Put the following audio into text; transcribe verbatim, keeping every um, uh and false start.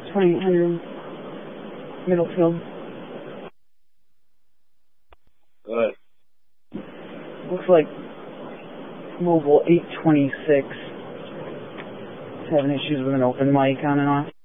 twenty-eight hundred Middlefield. Good. Looks like mobile eight twenty-six is having issues with an open mic on and off.